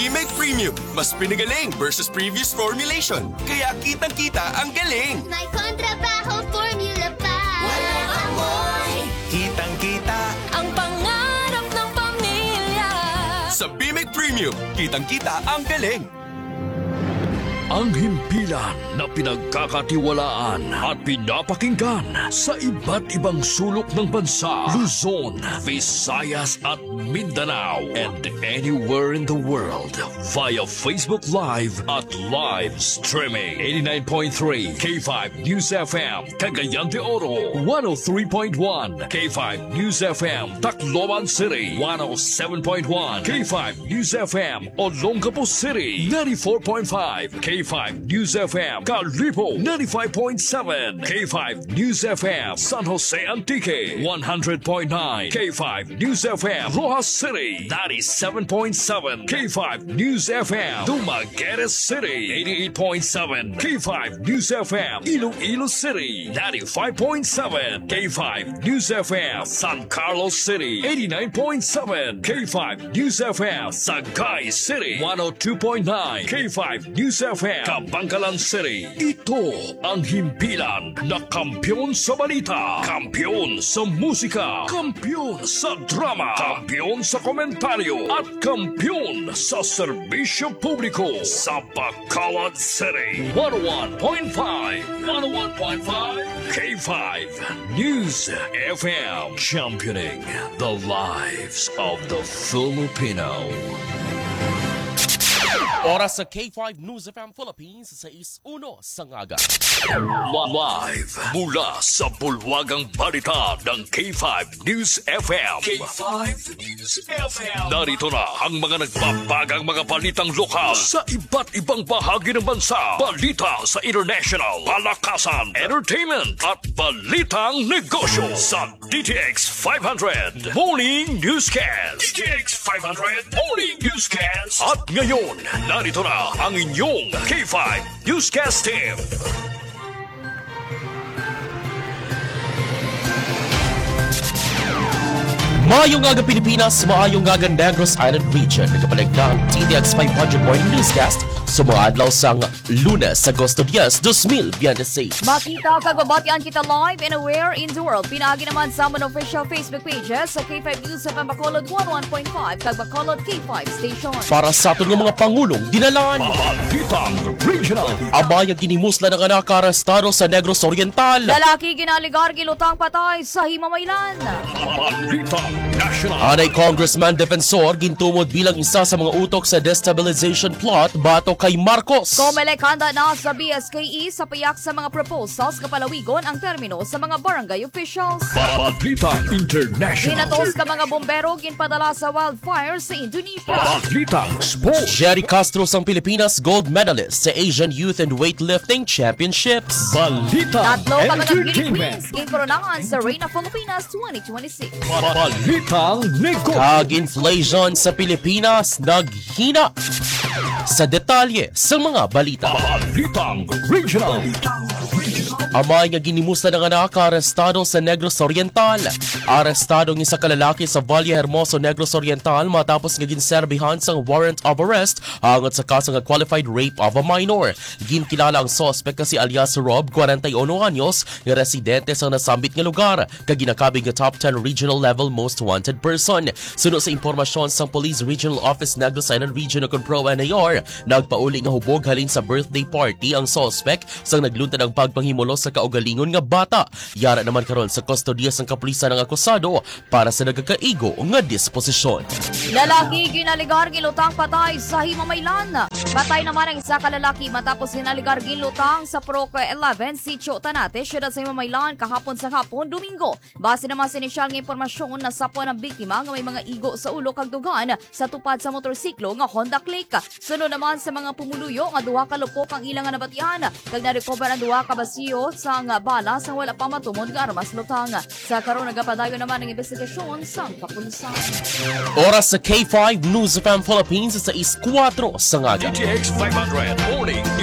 BMEG Premium, mas pinagaling versus previous formulation. Kaya kitang-kita ang galing. May kontrabaho formula pa. Walang amoy. Kitang-kita Ang pangarap ng pamilya. sa BMEG Premium. Kitang-kita ang galing. Ang himpilan na pinagkakatiwalaan at pinapakinggan sa iba't ibang sulok ng bansa, Luzon, Visayas at Mindanao, and anywhere in the world via Facebook Live at live streaming. 89.3 K5 News FM, Cagayan de Oro, 103.1 K5 News FM, Tacloban City, 107.1 K5 News FM, Olongapo City, 94.5 K5 News FM, Calibo, 95.7 K5 News FM, San Jose Antique, 100.9 K5 News FM, Rojas City, 97.7 K5 News FM, Dumaguete City, 88.7 K5 News FM, Iloilo City, 95.7 K5 News FM, San Carlos City, 89.7 K5 News FM, Sagay City, 102.9 K5 News FM, Kabangkalan City. Ito ang himpilan na kampyon sa balita, kampyon sa musika, kampyon sa drama, kampyon sa komentaryo, at kampyon sa serbisyo publiko sa Bacolod City. 101.5 K5 News FM, championing the lives of the Filipino. Oras sa K5 News FM Philippines sa 6:01 sa ngaga. Live mula sa bulwagang balita ng K5 News FM. K5 News FM. Narito na ang mga nagbabagang mga balitang lokal sa iba't ibang bahagi ng bansa. Balita sa international, palakasan, entertainment at balitang negosyo sa DTX 500 Morning Newscast. DTX 500 Morning Newscast. At ngayon, narito na ang inyong K5 Newscast team. Maayong aga Pilipinas, maayong aga Negros Island Region. Nagkapalig na ang TDX 500 Morning Newscast sa mga adlaw sang Lunes, Agosto 10, 2026. Makita kagbabatian kita live and aware in the world. Pinagi naman sa mga official Facebook pages sa K5 News FM Bacolod 101.5 kag Bacolod K5 Station. Para sa aton ng mga pangulong dinalaan. Balitang Regional. Abayag ginimusla ng anak arestado sa Negros Oriental. Lalaki ginaligar gilutang patay sa Himamaylan. Balitang National. Anay Congressman Defensor gintumod bilang isa sa mga utok sa destabilization plot bato kay Marcos. Comelec handa na sa BSKE sa payak sa mga proposals kapalawigon ang termino sa mga barangay officials. Balitang International. Ginatos ka mga bombero ginpadala sa wildfires sa Indonesia. Balitang Sports. Jerry Castro ang Pilipinas gold medalist sa Asian Youth and Weightlifting Championships. Balitang Tatlo ka mga Entertainment. Philippines ginkoronahan sa Reina Filipinas 2026. Balitang Negosyo. Kag-inflation sa Pilipinas naghina. Sa detalye sa mga balita. Balitang Regional. Amay nga ginimusta ng anak arestado sa Negros Oriental. Arestado ng isa kalalaki sa Valle Hermoso, Negros Oriental matapos nga ginserbihan sang warrant of arrest hangot sa kaso nga qualified rape of a minor. Ginkilala ang suspect kasi alias Rob, 41 anyos, nga residente sa nasambit nga lugar, kag ginakabig nga top 10 regional level most wanted person. Suno sa impormasyon sang Police Regional Office Negros Island Region o Conpro NAR, nagpauli nga hubog halin sa birthday party ang suspect sang nagluntad ang pagpanghimulo sa kaugalingon nga bata. Yara naman karon sa kustodiya sang kapulisan ng akusado para sa nagkakaigo nga disposisyon. Lalaki ginaligar gilutang patay sa Himamaylan. Patay naman ang isa kalalaki matapos ginaligar gilutang sa Proc 11 Sitio Tanate, siyudad sa Himamaylan kahapon sa hapon Domingo. Base naman sa inisyal nga impormasyon na sapwa ng biktima nga may mga igo sa ulo kag dugan sa tupad sa motorsiklo nga Honda Click. Sunod naman sa mga pumuluyo nga duha ka lupok ang ilang nga nabatian kag na-recover ang duha ka basiyo sa nga bala sa wala pa matumod nga armas lutang. Sa karon nagapadayon naman ang investigasyon sa kapulisan. Oras sa K5 News FM Philippines sa 4 sa ngaga. DTX 500 Morning News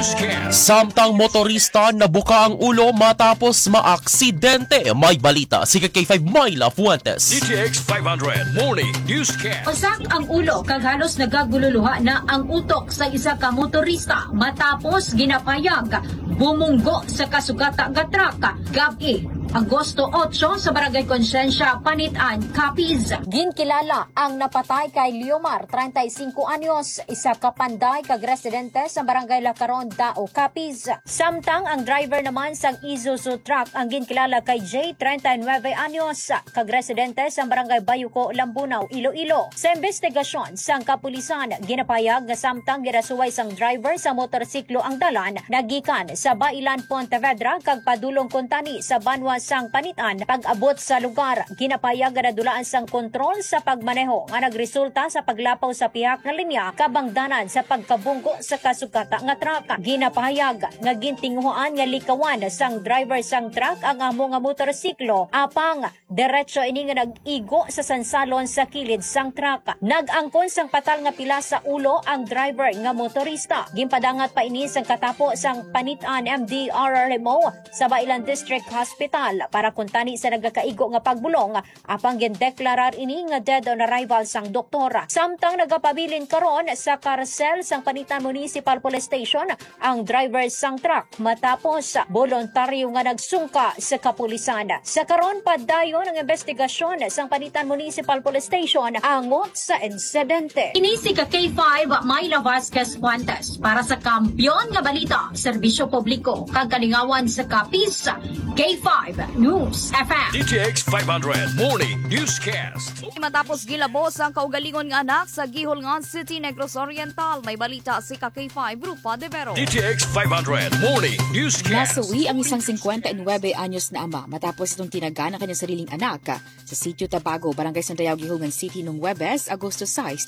Newscast. Samtang motorista nabuka ang ulo matapos maaksidente. May balita si K5 Myla Fuentes. DTX 500 Morning Newscast. Usak ang ulo kag halos nagagululuha na ang utok sa isa ka motorista matapos ginapayag bumunggo sa kasugata nga truck gabi Agosto 8 sa Barangay Konsensya, Panitan, Capiz. Ginkilala ang napatay kay Leomar, 35 anyos, isa ka panday kag residente sa Barangay Lacaron, Dao, Capiz. Samtang ang driver naman sang Isuzu truck ang ginkilala kay J, 39 anyos, kag residente sa Barangay Bayuco, Lambunaw, Iloilo. Sa investigasyon sang kapulisan, ginapayag nga samtang girasuway sang driver sa motorsiklo ang dalan nagikan sa Bailan, Pontevedra kag padulong kuntani sa Banwa sang Panitan. Pag-abot sa lugar, ginapayag nga nadulaan sang kontrol sa pagmaneho nga nagresulta sa paglapaw sa pihak nga linya kabangdanan sa pagkabunggo sa kasugata nga truck. Ginapayag nga gintinguhan nga likawan sang driver sang truck ang amo nga motorsiklo apang diretso ini nga nag-igo sa sansalon sa kilid sang truck. Nag-angkon sang patal nga pila sa ulo ang driver nga motorista. Ginpadangat pa ini sang katapo sang Panitan MDRRMO sa Bailan District Hospital para kuntani sa nagakaigo nga pagbulong apang gindeklarar ini nga dead on arrival sang doktora. Samtang nagapabilin karon sa karsel sang Panitan Municipal Police Station ang driver sang truck matapos voluntaryo nga nagsungka sa kapulisan. Sa karon padayon ang investigasyon sang Panitan Municipal Police Station angot sa insidente. Ini si K5 Myla Vasquez Fuentes para sa Kampiyon nga Balita, Serbisyo Publiko kag kalingawan sa Capiz, K5 News FM. DTX 500 Morning Newscast. Matapos gilabos ang kaugalingon nga anak sa Gihulngan City, Negros Oriental, may balita si K5 Rupa de Vero. DTX 500 Morning Newscast. Nasuwi ang isang 59 anyos na ama matapos itong tinaga ng kanyang sariling anak sa Sitio Tabago, Barangay Santiago, Gihulngan City noong Webes, Agosto 6,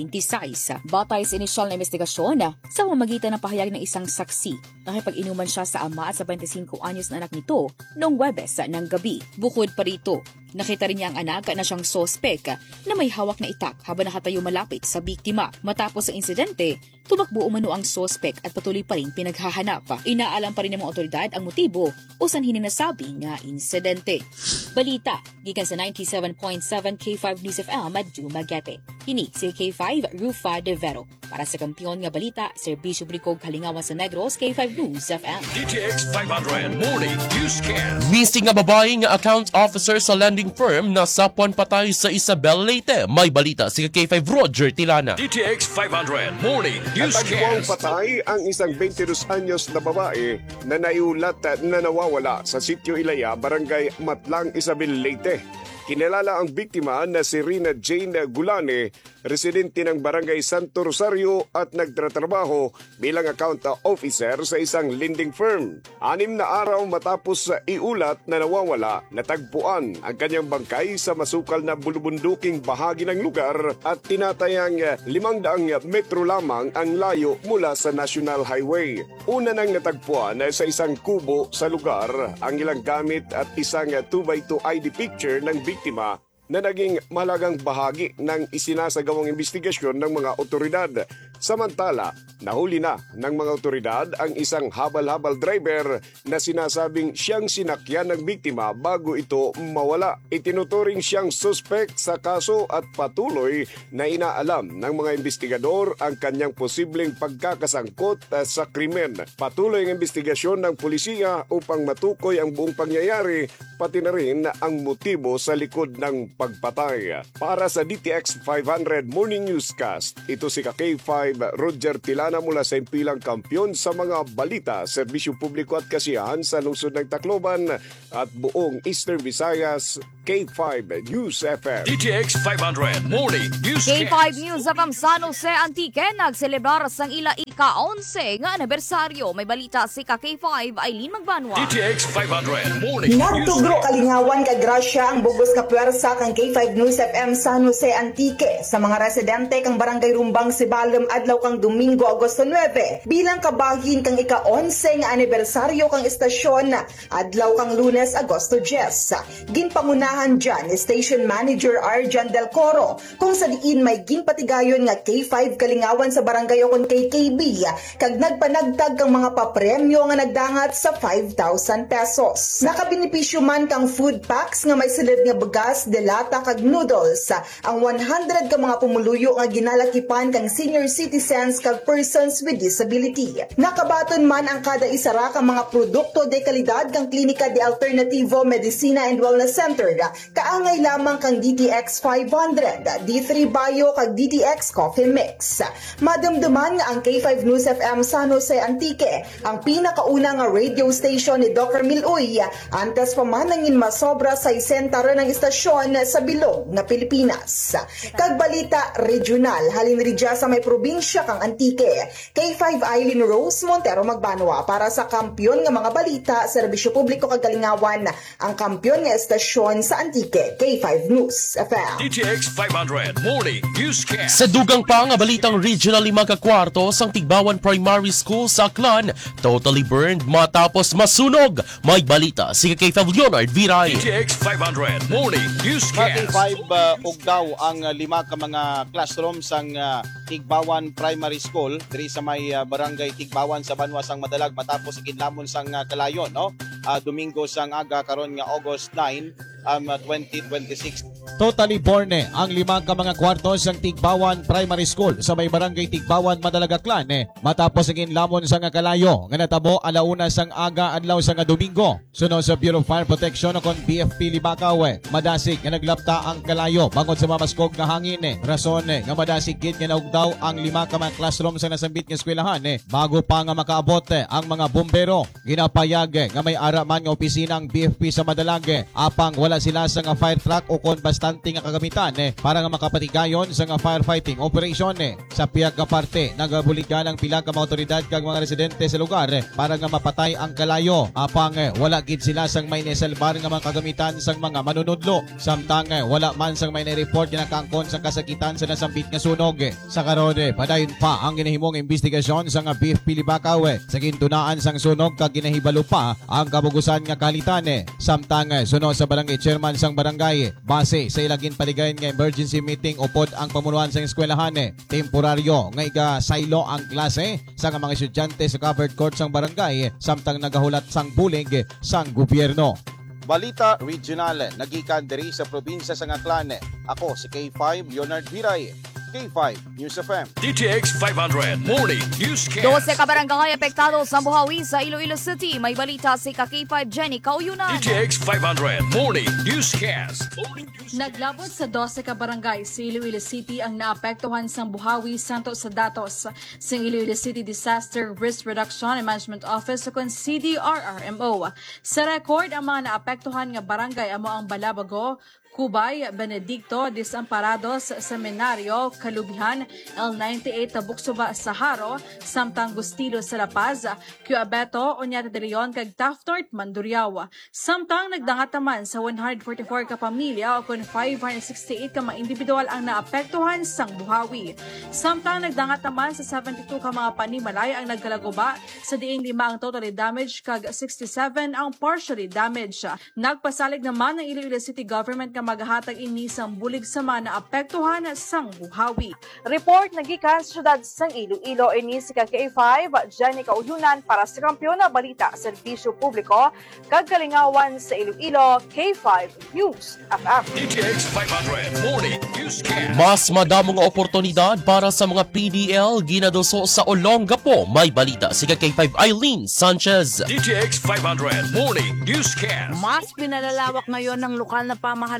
2026. Batay sa inisyal na investigasyon, sa pamamagitan ng pahayag ng isang saksi, nakipag-inuman siya sa ama at sa 25 anyos na anak nito noong Webes ng gabi. Bukod pa rito, nakita rin niya ang anak na siyang sospek na may hawak na itak habang nakatayo malapit sa biktima. Matapos ang insidente, tumakbo umano ang sospek at patuloy pa rin pinaghahanap. Inaalam pa rin ng mga otoridad ang motibo o sanhin na nasabi nga insidente. Balita, gikan sa 97.7 K5 News FM at Dumaguete. Kini si K5 Rufa de Vero. Para sa Kampiyon nga Balita, Serbisyo Publiko Kalingawan sa Negros, K5 News FM. DTX 500 Morning Newscast. Missing nga babae nga account officer sa lending firm na sapwan patay sa Isabel, Leyte. May balita si K5 Roger Tilana. DTX 500 Morning Natagpuang Newscast. patay ang isang 22 anyos na babae na naiulat na nawawala sa Sitio Ilaya, Barangay Matlang, Isabel, Leyte. Kinilala ang biktima na si Rina Jane Gulane, residente ng Barangay Santo Rosario at nagtatrabaho bilang account officer sa isang lending firm. 6 na araw matapos iulat na nawawala, natagpuan ang kanyang bangkay sa masukal na bulubunduking bahagi ng lugar at tinatayang 500 metro lamang ang layo mula sa National Highway. Una nang natagpuan sa isang kubo sa lugar ang ilang gamit at isang 2x2 ID picture ng biktima na naging mahalagang bahagi ng isinasagawang investigasyon ng mga otoridad. Samantala, nahuli na ng mga otoridad ang isang habal-habal driver na sinasabing siyang sinakyan ng biktima bago ito mawala. Itinuturing siyang suspect sa kaso at patuloy na inaalam ng mga investigador ang kanyang posibleng pagkakasangkot sa krimen. Patuloy ang investigasyon ng pulisiya upang matukoy ang buong pangyayari pati na rin ang motibo sa likod ng pagpatay. Para sa DTX 500 Morning Newscast, ito si K5 Roger Tilana mula sa impilang kampiyon sa mga balita, serbisyo publiko at kasiyahan sa lungsod ng Tacloban at buong Eastern Visayas. K5 News FM. DTX 500 Morning Newscast. K5 News FM San Jose Antique nagselebrar sang ila ika-11 nga anibersaryo. May balita si K5 Aileen Magbanwa. DTX 500 Morning Natugod Puro kalingawan kag grasya ang bugos ka puwersa kang K5 News FM San Jose Antique sa mga residente kang Barangay Rumbang Sibalem adlaw kang Domingo Agosto 9 bilang kabahin kang ika-11 nga anibersaryo kang istasyon adlaw kang Lunes Agosto 10. Ginpangunahan dyan ni Station Manager Arjan Del Coro kung sa diin may ginpatigayon nga K5 kalingawan sa barangay o kon KKB kag nagpanagtag kang mga papremyo nga nagdangat sa 5,000 pesos. Nakabinipisyo man kang food packs nga may silid nga bigas, delata kag noodles. Ang 100 ka mga pumuluyo nga ginalakipan kang senior citizens kag persons with disability. Nakabaton man ang kada isa ra ka mga produkto de kalidad kang Klinika de Alternativo Medicina and Wellness Center. Kaangay lamang kang DTX 500, D3 Bio kag DTX Coffee Mix. Madumduman nga ang K5 News FM San Jose Antique, ang pinakauna nga radio station ni Dr. Miloy, antes pa man nangin masobra sa isentaro ng istasyon sa bilog na Pilipinas. Kag balita regional, halin ridya sa may probinsya kang Antique. K5 Eileen Rose Montero Magbanwa para sa kampyon nga mga balita, serbisyo publiko kag kalingawan, ang kampyon nga estasyon sa Antique, K5 News FM. DTX 500 Morning Newscast. Sa dugang pa nga balitang Regional 5 ka-kwarto sang Tigbawan Primary School sa Aklan, totally burned matapos masunog. May balita si K5 Leonard Viray. DTX 500 Morning Newscast. K5 ugdaw ang 5 ka mga classroom sang Tigbawan Primary School diri sa may barangay Tigbawan sa Banwa sang Madalag matapos ikinlamon sang kalayon, no? Domingo sang aga karon nga August 9, 2026. Totally borne ang 5 ka mga kwarto sa Tigbawan Primary School sa may barangay Tigbawan, Madalag, Aklan matapos ang inlamon sa nga kalayo nga natabo alauna sang aga adlaw sa nga Domingo. Sunod sa Bureau of Fire Protection o kon BFP Libakaw madasig nga naglapta ang kalayo bangod sa mamaskog nga hangin. Rason nga madasig gid nga naugdaw ang 5 ka mga classroom sa nasambit nga eskwelahan bago pa nga makaabot ang mga bombero. Ginapayag nga may ara man nga opisina ang BFP sa Madalag apang wala sila sa nga fire truck o kon bastante nga kagamitan para nga makapatigayon sa nga firefighting operation. Sa piyag ka parte nagabuligan ang pila ka mga otoridad kag mga residente sa lugar para nga mapatay ang kalayo apang wala gid sila sang may nesalbar nga mga kagamitan sang mga manunudlo. Samtang wala man sang may report nga nakangkon sa kasakitan sa nasambit nga sunog. Sa karon padayon pa ang ginahimong investigasyon sa nga BFP Libakaw sa gintunaan sang sunog kag ginahibalo pa ang kabugusan nga kalitan. Samtang sunod sa barangay chairman sang barangay base sa ilagin paligayon nga emergency meeting upod ang pamunuan sa eskwelahan temporaryo nga iga-silo ang klase sa mga estudyante sa covered court sang barangay samtang nagahulat sang bulig sang gobyerno. Balita regional nagikan diri sa probinsya sa Aklan. Ako si K5 Leonard Viray, K5 News FM. DTX 500 Morning Newscast. 12 ka barangay apektado sa Buhawi sa Iloilo City. May balita si K5 Jenny Kauyunan. DTX 500 Morning Newscast. Naglabot sa 12 ka barangay sa Iloilo City ang naapektuhan sa Buhawi, Santos sa datos sa Iloilo City Disaster Risk Reduction and Management Office o kon CDRRMO. Sa record ang mga naapektuhan nga barangay amo ang Balabago, Cubay, Benedicto, Desamparados, Seminario, Kalubihan, L98, Buksuba, Saharo, Samtang Gustilo sa La Paz, Cuabeto, Oñate de Leon, kag Taft North, Mandurriao. Samtang nagdangat naman sa 144 ka pamilya o kung 568 ka mga individual ang naapektuhan sang Buhawi. Samtang nagdangat naman sa 72 ka mga panimalay ang nagkalaguba sa diing 5 ang totally damaged kag 67 ang partially damaged. Nagpasalig naman ng Iloilo City Government nga maghatag ini sang bulig sa mga naapektuhan sang Buhawi. Report nagikan sa syudad sang Iloilo ini si K5 Jenny Kauyunan para sa kampyon na balita serbisyo publiko kag kalingawan sa Iloilo, K5 News FM. DTX 500 Morning Newscast. Mas madamong oportunidad para sa mga PDL ginadoso sa Olongapo. May balita si K5 Eileen Sanchez. DTX 500 Morning Newscast. Mas pinalalawak ngayon ng lokal na pamahalaan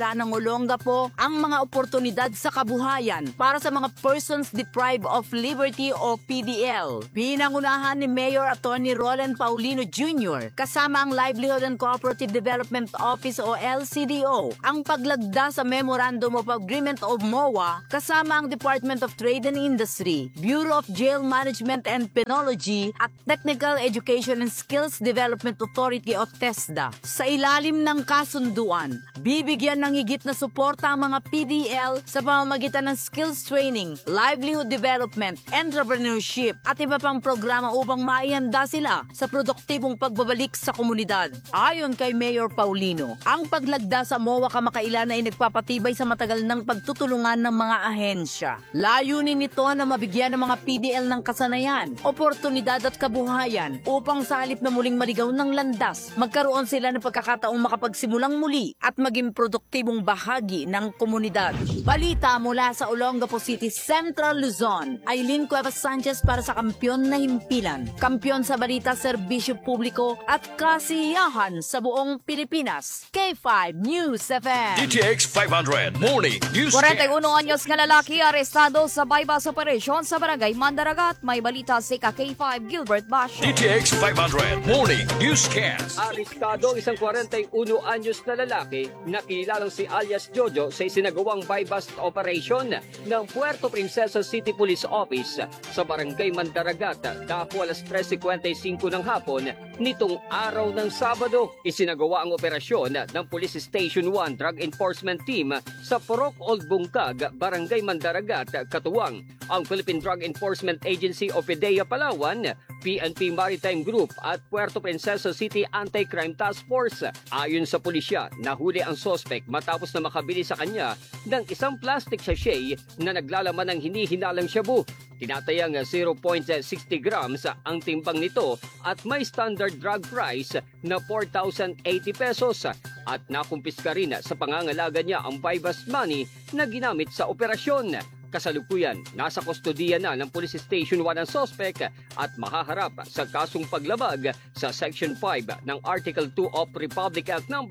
pamahalaan ng Olongapo ang mga oportunidad sa kabuhayan para sa mga persons deprived of liberty o PDL. Pinangunahan ni Mayor Attorney Roland Paulino Jr. kasama ang Livelihood and Cooperative Development Office o LCDO ang paglagda sa Memorandum of Agreement of MOA kasama ang Department of Trade and Industry, Bureau of Jail Management and Penology at Technical Education and Skills Development Authority o TESDA. Sa ilalim ng kasunduan, bibigyan ng higit na suporta ang mga PDL sa pamamagitan ng skills training, livelihood development, entrepreneurship at iba pang programa upang maihanda sila sa produktibong pagbabalik sa komunidad. Ayon kay Mayor Paulino, ang paglagda sa MOA kamakailan ay nagpapatibay sa matagal ng pagtutulungan ng mga ahensya. Layunin nito na mabigyan ng mga PDL ng kasanayan, oportunidad at kabuhayan upang sa halip na muling maligaw ng landas, magkaroon sila ng pagkakataong makapagsimulang muli at maging produktibong bahagi ng komunidad. Balita mula sa Olongapo City, Central Luzon, Aileen Cuevas Sanchez para sa Kampyon na Himpilan. Kampyon sa balita, serbisyo publiko at kasiyahan sa buong Pilipinas. K5 News FM. DTX 500 Morning News 41 anyos nga lalaki arestado sa bypass operation sa Barangay Mandaragat. May balita si K5 Gilbert Basho. DTX 500 Morning Newscast. Arestado isang 41 anyos na lalaki na kinilalang si alias Jojo sa isinagawang bypass operation ng Puerto Princesa City Police Office sa Barangay Mandaragat dapo alas 3:55 ng hapon nitong araw ng Sabado. Isinagawa ang operasyon ng Police Station 1 Drug Enforcement Team sa Purok Old Bungkag, Barangay Mandaragat, katuwang ang Philippine Drug Enforcement Agency o PDEA Palawan, PNP Maritime Group at Puerto Princesa City Anti-Crime Task Force. Ayon sa pulisya, nahuli ang sospek matapos na makabili sa kanya ng isang plastic sachet na naglalaman ng hinihinalang shabu. Tinatayang 0.60 grams ang timbang nito at may standard drug price na 4,080 pesos at nakumpiska rin sa pangangalaga niya ang bypass money na ginamit sa operasyon. Kasalukuyan, nasa kustodiya na ng Police Station 1 ang sospek at mahaharap sa kasong paglabag sa Section 5 ng Article 2 of Republic Act No.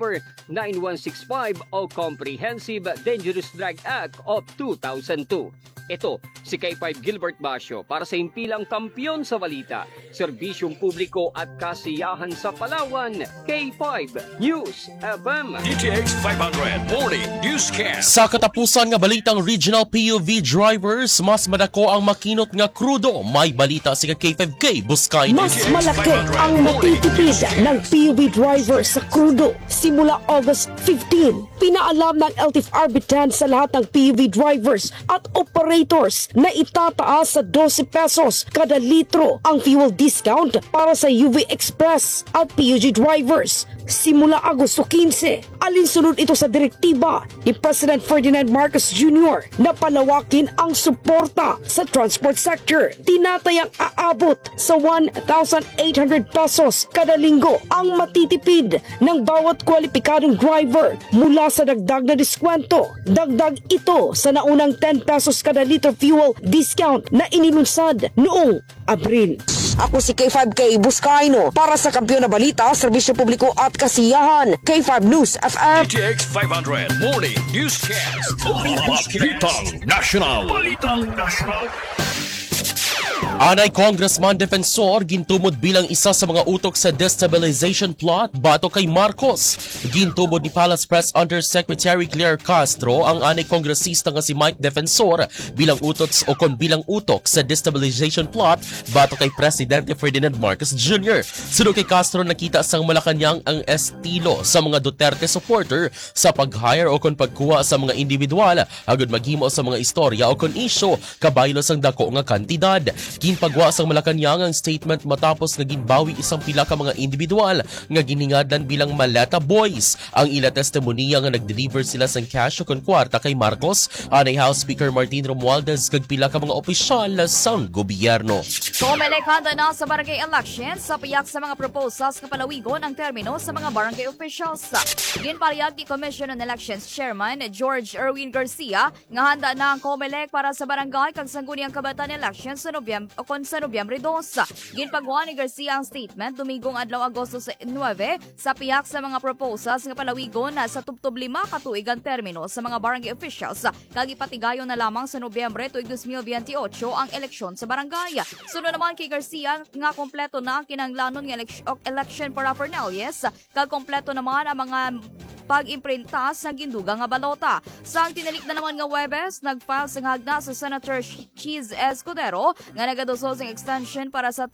9165 o Comprehensive Dangerous Drug Act of 2002. Ito, si K5 Gilbert Basho para sa Himpilang Kampiyon sa Balita, Serbisyong Publiko at Kasiyahan sa Palawan, K5 News FM. DTX 500 Morning Newscast. Sa katapusan nga balitang regional PUV drivers, mas madako ang makinot nga krudo. May balita si K5K Buskay. Mas malaki ang matitipid ng PUV drivers sa krudo. Simula August 15, pinaalam ng LTFRB10 sa lahat ng PUV drivers at operators na itataas sa 12 pesos kada litro ang fuel discount para sa UV Express at PUG drivers simula Agosto 15. Alinsunod ito sa direktiba ni President Ferdinand Marcos Jr. na palawakin ang suporta sa transport sector. Tinatayang aabot sa 1,800 pesos kada linggo ang matitipid ng bawat kwalipikadong driver mula sa dagdag na diskwento. Dagdag ito sa naunang 10 pesos kada litro fuel discount na inilunsad noong Abril. Ako si K5K Buscaino para sa Kampiyon na Balita, Serbisyo Publiko at Kasiyahan, K5 News FM. DTX 500 Morning Newscast. Balitang National. Anay Congressman Defensor gintumod bilang isa sa mga utok sa destabilization plot bato kay Marcos. Gintumod ni Palace Press Undersecretary Claire Castro ang anay kongresista nga si Mike Defensor bilang utok sa destabilization plot bato kay Presidente Ferdinand Marcos Jr. Sunod kay Castro, nakita sang Malacanang ang estilo sa mga Duterte supporter sa pag-hire o kon pagkuha sa mga individual agud maghimo sa mga istorya o kon isyo kabaylo sang dako nga kantidad. Ginpagwa sang Malacanang ang statement matapos nga ginbawi isang pila ka mga individual nga giningadlan bilang Maleta Boys. Ang ila testimonya nga nag-deliver sila sang cash o kon kwarta kay Marcos, anay House Speaker Martin Romualdez kag pila ka mga opisyal sang gobyerno. Comelec handa na sa barangay elections sa piyak sa mga proposals nga palawigon ang termino sa mga barangay officials. Ginpaliyag ni Commission on Elections Chairman George Erwin Garcia nga handa na ang Comelec para sa barangay kag sangguniang kabatan elections sa Nobyembre 2. Ginpagawa ni Garcia ang statement Domingong adlaw Agosto 9 sa piyak sa mga proposals nga palawigon sa tubtob 5 ka tuig ang termino sa mga barangay officials kag ipatigayon na lamang sa Nobyembre tuig 2028 ang eleksyon sa barangay. Sunod naman kay Garcia nga kompleto na ang kinahanglanon nga election paraphernalias kag kompleto naman ang mga pag-imprinta sa gindugang nga balota. Sa tinalik na naman nga Webes, nag-file sa hagna sa Senator Cheese Escudero nga nagadosol sa extension para sa